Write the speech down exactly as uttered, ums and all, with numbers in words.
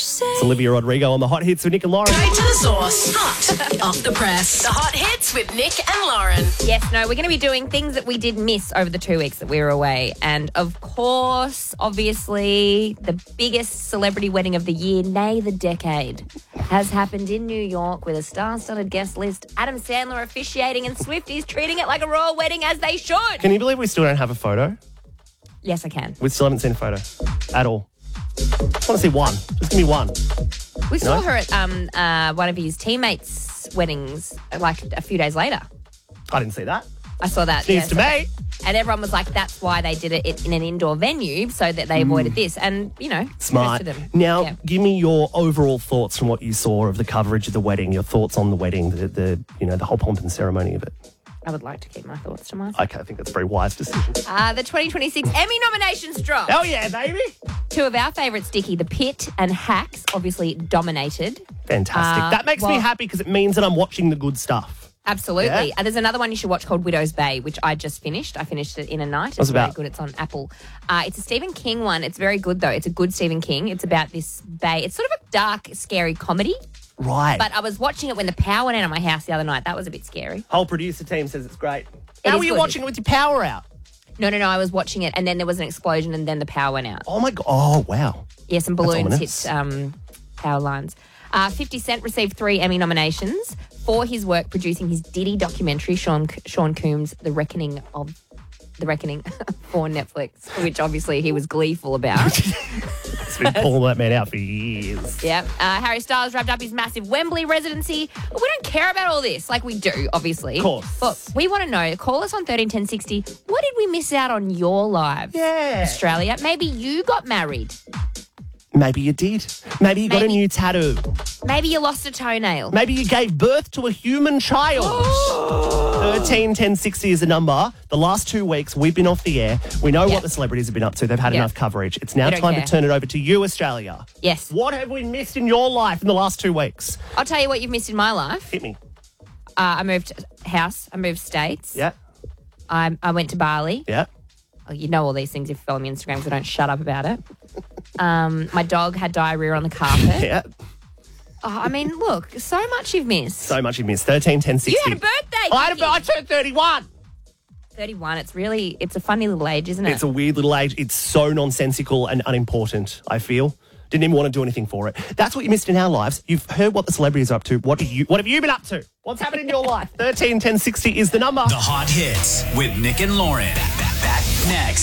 It's Olivia Rodrigo on the Hot Hits with Nick and Lauren. Go to the source. Hot off the press. The Hot Hits with Nick and Lauren. Yes, no, we're going to be doing things that we did miss over the two weeks that we were away. And of course, obviously, the biggest celebrity wedding of the year, nay the decade, has happened in New York with a star-studded guest list. Adam Sandler officiating and Swifties treating it like a royal wedding as they should. Can you believe we still don't have a photo? Yes, I can. We still haven't seen a photo at all. I want to see one. Just give me one. We saw know? her at um, uh, one of his teammates' weddings like a few days later. I didn't see that. I saw that. News yeah, to so- me. And everyone was like, that's why they did it in an indoor venue so that they avoided this. And, you know, Smart. kudos to them. Now, Yeah. give me your overall thoughts from what you saw of the coverage of the wedding, your thoughts on the wedding, the, the you know, the whole pomp and ceremony of it. I would like to keep my thoughts to myself. Okay, I think that's a very wise decision. Uh, the twenty twenty-six Emmy nominations dropped. Oh, yeah, baby. Two of our favourites, Dickie, The Pit and Hacks, obviously dominated. Fantastic. Uh, that makes me well- happy because it means that I'm watching the good stuff. Absolutely. Yeah. Uh, there's another one you should watch called Widow's Bay, which I just finished. I finished it in a night. It's What's it very about? good. It's on Apple. Uh, it's a Stephen King one. It's very good, though. It's a good Stephen King. It's about this bay. It's sort of a dark, scary comedy. Right. But I was watching it when the power went out of my house the other night. That was a bit scary. whole producer team says it's great. It How is were you good. watching it with your power out? No, no, no. I was watching it, and then there was an explosion, and then the power went out. Oh, my God. Oh, wow. Yeah, some balloons ominous. hit um, power lines. Uh, fifty Cent received three Emmy nominations for his work producing his Diddy documentary, Sean Sean Combs' The Reckoning of The Reckoning for Netflix, which obviously he was gleeful about. It's been pulling that man out for years. Yeah. Uh, Harry Styles wrapped up his massive Wembley residency. But we don't care about all this like we do, obviously. Of course. But we want to know. Call us on thirteen ten sixty. What did we miss out on your lives? Yeah. Australia. Maybe you got married. Maybe you did. Maybe you got a Maybe- new tattoo. Maybe you lost a toenail. Maybe you gave birth to a human child. thirteen ten sixty is the number. The last two weeks, we've been off the air. We know Yeah. what the celebrities have been up to. They've had Yeah. enough coverage. It's now We don't time care. to turn it over to you, Australia. Yes. What have we missed in your life in the last two weeks? I'll tell you what you've missed in my life. Hit me. Uh, I moved house. I moved states. Yeah. I, I went to Bali. Yeah. Oh, you know all these things if you follow me on Instagram because I don't shut up about it. Um, my dog had diarrhea on the carpet. Yeah. Oh, I mean, look, so much you've missed. So much you missed. thirteen ten sixty. You had a birthday. I, had a, Vicky. I turned thirty-one. thirty-one. It's really, it's a funny little age, isn't it? It's a weird little age. It's so nonsensical and unimportant, I feel. Didn't even want to do anything for it. That's what you missed in our lives. You've heard what the celebrities are up to. What, do you, what have you been up to? What's happened in your life? thirteen ten sixty is the number. The Hot Hits with Nick and Lauren. Back, back, back next.